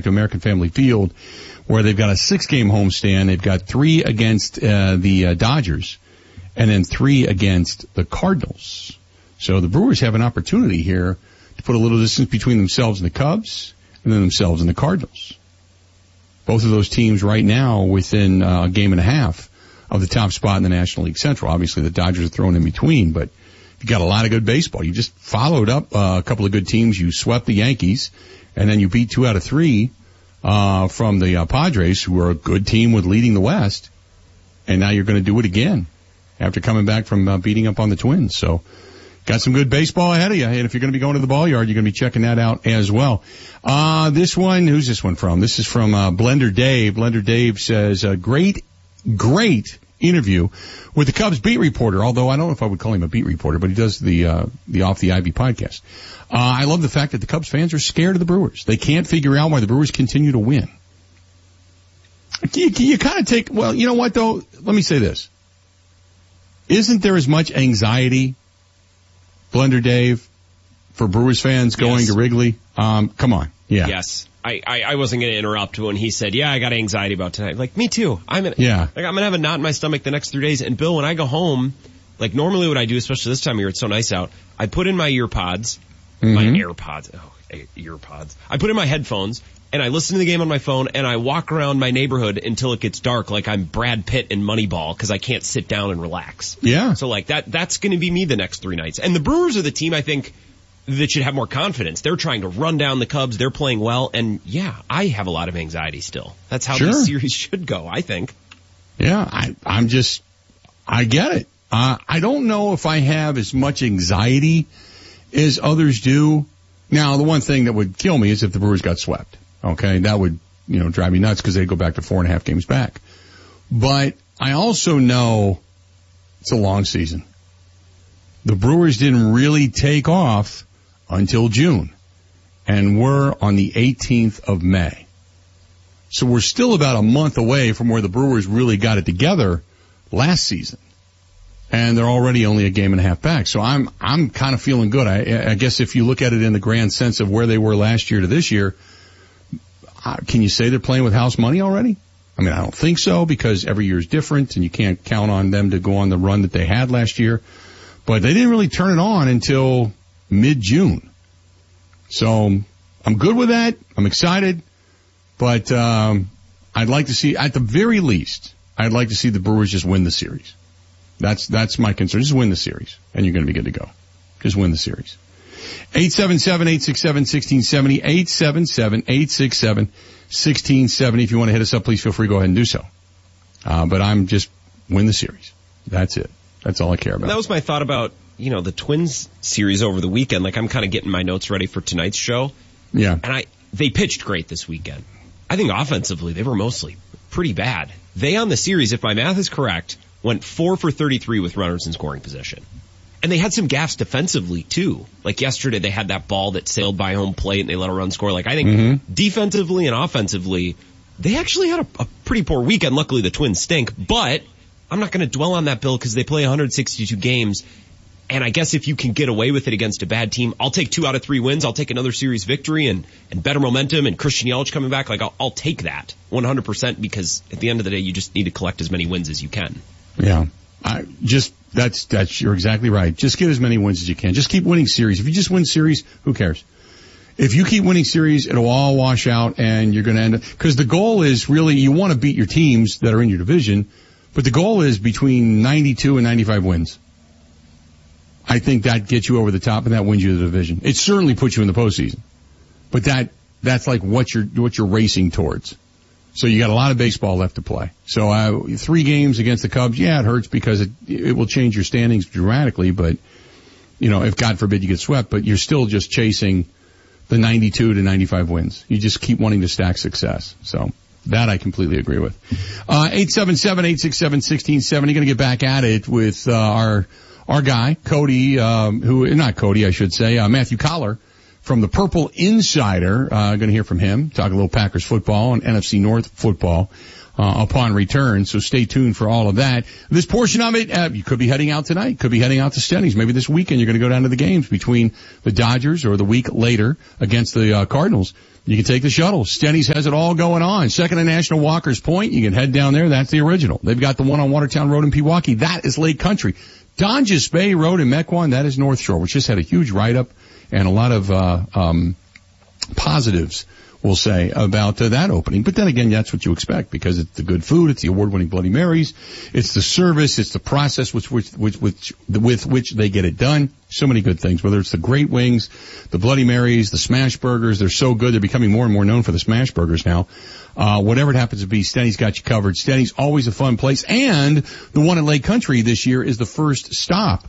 to American Family Field, where they've got a 6-game homestand. They've got 3 against the Dodgers, and then 3 against the Cardinals. So the Brewers have an opportunity here to put a little distance between themselves and the Cubs, and then themselves and the Cardinals. Both of those teams right now within a game and a half of the top spot in the National League Central. Obviously, the Dodgers are thrown in between, but you got a lot of good baseball. You just followed up a couple of good teams. You swept the Yankees, and then you beat 2 out of 3 from the Padres, who are a good team with leading the West. And now you're going to do it again after coming back from beating up on the Twins. So got some good baseball ahead of you. And if you're going to be going to the ball yard, you're going to be checking that out as well. This one, who's this one from? This is from Blender Dave. Blender Dave says, great interview with the Cubs beat reporter, although I don't know if I would call him a beat reporter, but he does the Off the Ivy podcast. I love the fact that the Cubs fans are scared of the Brewers. They can't figure out why the Brewers continue to win. You kind of take, well, you know what though? Let me say this. Isn't there as much anxiety, Blender Dave, for Brewers fans going to Wrigley? Come on. Yeah. Yes. I wasn't going to interrupt when he said, I got anxiety about tonight. Like, me too. I'm going to have a knot in my stomach the next 3 days. And Bill, when I go home, like normally what I do, especially this time of year, it's so nice out, I put in my earpods, my AirPods, earpods. I put in my headphones and I listen to the game on my phone and I walk around my neighborhood until it gets dark like I'm Brad Pitt in Moneyball because I can't sit down and relax. Yeah. So like that's going to be me the next 3 nights. And the Brewers are the team I think that should have more confidence. They're trying to run down the Cubs. They're playing well. And I have a lot of anxiety still. That's how this series should go, I think. Yeah, I get it. I don't know if I have as much anxiety as others do. Now, the one thing that would kill me is if the Brewers got swept. Okay, that would, drive me nuts because they'd go back to 4.5 games back. But I also know it's a long season. The Brewers didn't really take off until June, and we're on the 18th of May. So we're still about a month away from where the Brewers really got it together last season. And they're already only a game and a half back. So I'm kind of feeling good. I guess if you look at it in the grand sense of where they were last year to this year, can you say they're playing with house money already? I mean, I don't think so because every year is different and you can't count on them to go on the run that they had last year. But they didn't really turn it on until mid-June. So I'm good with that. I'm excited. But I'd like to see, at the very least, I'd like to see the Brewers just win the series. That's my concern. Just win the series, and you're going to be good to go. Just win the series. 877-867-1670, 877-867-1670. If you want to hit us up, please feel free to go ahead and do so. But I'm just win the series. That's it. That's all I care about. That was my thought about, the Twins series over the weekend. Like, I'm kind of getting my notes ready for tonight's show. Yeah. And they pitched great this weekend. I think offensively, they were mostly pretty bad. They, on the series, if my math is correct, went 4 for 33 with runners in scoring position. And they had some gaffes defensively, too. Like yesterday, they had that ball that sailed by home plate and they let a run score. Like, I think defensively and offensively, they actually had a pretty poor weekend. Luckily, the Twins stink. But I'm not going to dwell on that, Bill, because they play 162 games. And I guess if you can get away with it against a bad team, I'll take 2 out of 3 wins. I'll take another series victory and better momentum and Christian Yelich coming back. Like, I'll take that 100% because at the end of the day, you just need to collect as many wins as you can. Yeah. You're exactly right. Just get as many wins as you can. Just keep winning series. If you just win series, who cares? If you keep winning series, it'll all wash out and you're going to end up, because the goal is really, you want to beat your teams that are in your division, but the goal is between 92 and 95 wins. I think that gets you over the top and that wins you the division. It certainly puts you in the postseason, but that's like what you're racing towards. So you got a lot of baseball left to play. So 3 games against the Cubs, it hurts because it will change your standings dramatically, but if God forbid you get swept, but you're still just chasing the 92 to 95 wins. You just keep wanting to stack success. So that I completely agree with. 877-867-1670. Going to get back at it with our guy, Cody, not Cody, I should say, Matthew Collar from the Purple Insider. Going to hear from him, talk a little Packers football and NFC North football upon return. So stay tuned for all of that. This portion of it, you could be heading out tonight, could be heading out to Stenny's. Maybe this weekend you're going to go down to the games between the Dodgers or the week later against the Cardinals. You can take the shuttle. Stenny's has it all going on. Second and National Walker's Point. You can head down there. That's the original. They've got the one on Watertown Road in Pewaukee. That is Lake Country. Donges Bay Road in Mequon, that is North Shore, which just had a huge write-up and a lot of positives, we'll say, about that opening. But then again, that's what you expect because it's the good food, it's the award-winning Bloody Marys, it's the service, it's the process with which they get it done. So many good things, whether it's the great wings, the Bloody Marys, the smash burgers. They're so good. They're becoming more and more known for the smash burgers now. Whatever it happens to be, Stenny's got you covered. Stenny's always a fun place. And the one in Lake Country this year is the first stop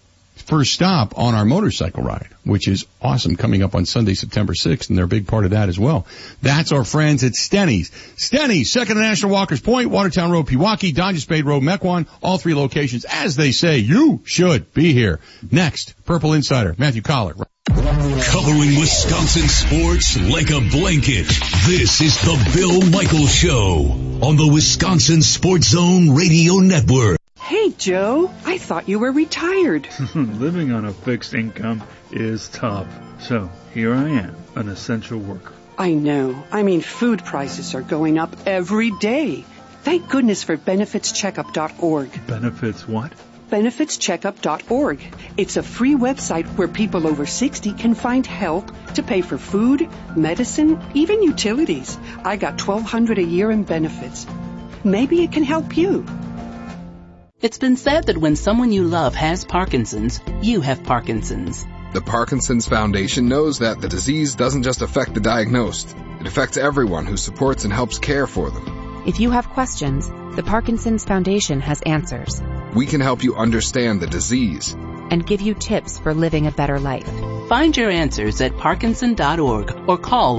on our motorcycle ride, which is awesome, coming up on Sunday, September 6th, and they're a big part of that as well. That's our friends at Stenny's. Stenny's, Second and National Walker's Point, Watertown Road, Pewaukee, Donges Bay Road, Mequon, all three locations. As they say, you should be here. Next, Purple Insider, Matthew Collar. Covering Wisconsin sports like a blanket. This is the Bill Michaels Show on the Wisconsin Sports Zone Radio Network. Hey, Joe, I thought you were retired. Living on a fixed income is tough. So here I am, an essential worker. I know. I mean, food prices are going up every day. Thank goodness for benefitscheckup.org. Benefits what? benefitscheckup.org. It's a free website where people over 60 can find help to pay for food, medicine, even utilities. I got $1,200 a year in benefits. Maybe it can help you. It's been said that when someone you love has Parkinson's, you have Parkinson's. The Parkinson's Foundation knows that the disease doesn't just affect the diagnosed. It affects everyone who supports and helps care for them. If you have questions, the Parkinson's Foundation has answers. We can help you understand the disease and give you tips for living a better life. Find your answers at Parkinson.org or call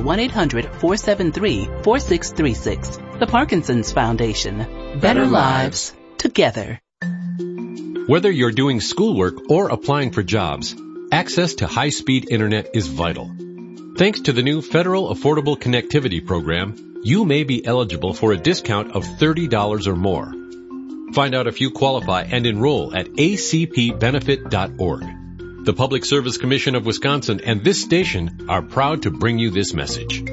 1-800-473-4636. The Parkinson's Foundation. Better lives together. Whether you're doing schoolwork or applying for jobs, access to high-speed internet is vital. Thanks to the new Federal Affordable Connectivity Program, you may be eligible for a discount of $30 or more. Find out if you qualify and enroll at acpbenefit.org. The Public Service Commission of Wisconsin and this station are proud to bring you this message.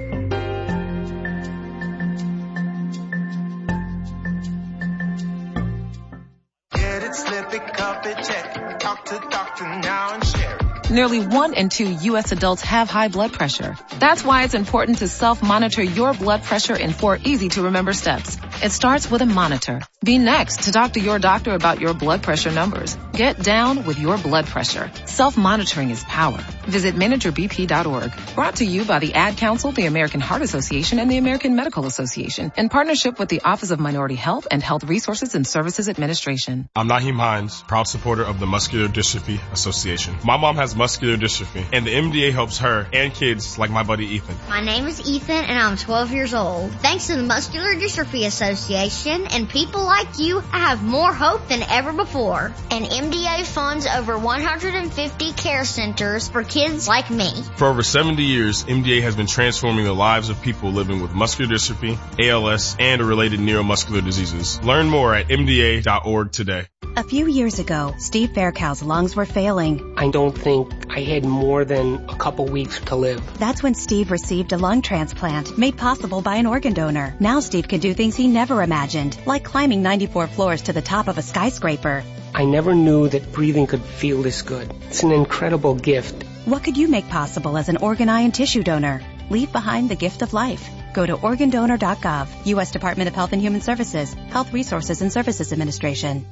Nearly 1 in 2 U.S. adults have high blood pressure. That's why it's important to self-monitor your blood pressure in 4 easy-to-remember steps. It starts with a monitor. Be next to talk to your doctor about your blood pressure numbers. Get down with your blood pressure. Self-monitoring is power. Visit managerbp.org. Brought to you by the Ad Council, the American Heart Association, and the American Medical Association, in partnership with the Office of Minority Health and Health Resources and Services Administration. I'm Naheem Hines, proud supporter of the Muscular Dystrophy Association. My mom has muscular dystrophy, and the MDA helps her and kids like my buddy Ethan. My name is Ethan, and I'm 12 years old. Thanks to the Muscular Dystrophy Association and people like you, I have more hope than ever before. And MDA funds over 150 care centers for kids like me. For over 70 years, MDA has been transforming the lives of people living with muscular dystrophy, ALS, and related neuromuscular diseases. Learn more at MDA.org today. A few years ago, Steve Faircow's lungs were failing. I don't think I had more than a couple weeks to live. That's when Steve received a lung transplant made possible by an organ donor. Now Steve can do things he never imagined, like climbing 94 floors to the top of a skyscraper. I never knew that breathing could feel this good. It's an incredible gift. What could you make possible as an organ, eye, and tissue donor? Leave behind the gift of life. Go to organdonor.gov, U.S. Department of Health and Human Services, Health Resources and Services Administration.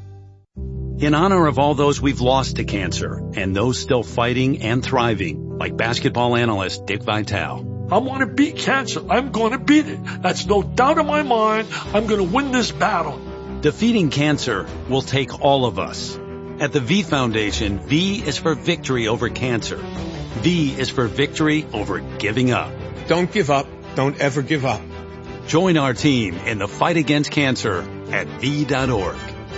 In honor of all those we've lost to cancer and those still fighting and thriving, like basketball analyst Dick Vitale. I want to beat cancer. I'm going to beat it. That's no doubt in my mind. I'm going to win this battle. Defeating cancer will take all of us. At the V Foundation, V is for victory over cancer. V is for victory over giving up. Don't give up. Don't ever give up. Join our team in the fight against cancer at V.org.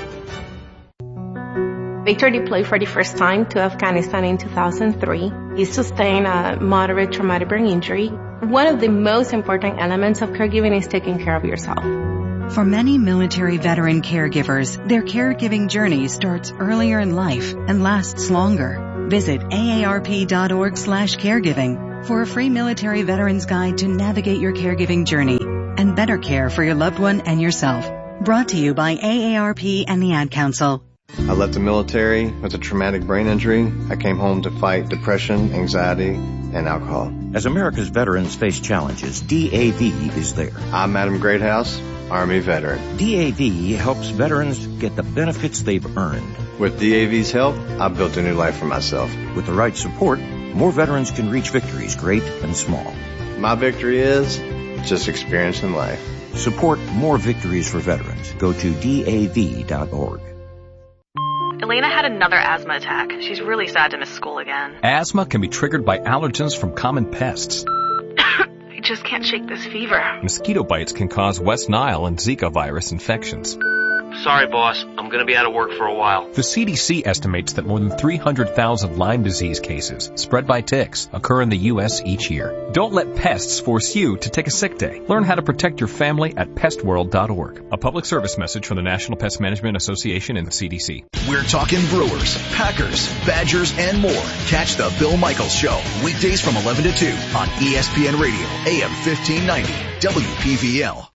Victor deployed for the first time to Afghanistan in 2003. He sustained a moderate traumatic brain injury. One of the most important elements of caregiving is taking care of yourself. For many military veteran caregivers, their caregiving journey starts earlier in life and lasts longer. Visit aarp.org/caregiving for a free military veterans guide to navigate your caregiving journey and better care for your loved one and yourself. Brought to you by AARP and the Ad Council. I left the military with a traumatic brain injury. I came home to fight depression, anxiety, and alcohol. As America's veterans face challenges, DAV is there. I'm Adam Greathouse, Army veteran. DAV helps veterans get the benefits they've earned. With DAV's help, I built a new life for myself. With the right support, more veterans can reach victories, great and small. My victory is just experiencing life. Support more victories for veterans. Go to DAV.org. Elena had another asthma attack. She's really sad to miss school again. Asthma can be triggered by allergens from common pests. I just can't shake this fever. Mosquito bites can cause West Nile and Zika virus infections. Sorry, boss. I'm going to be out of work for a while. The CDC estimates that more than 300,000 Lyme disease cases spread by ticks occur in the U.S. each year. Don't let pests force you to take a sick day. Learn how to protect your family at pestworld.org. A public service message from the National Pest Management Association and the CDC. We're talking Brewers, Packers, Badgers, and more. Catch the Bill Michaels Show weekdays from 11 to 2 on ESPN Radio, AM 1590, WPVL.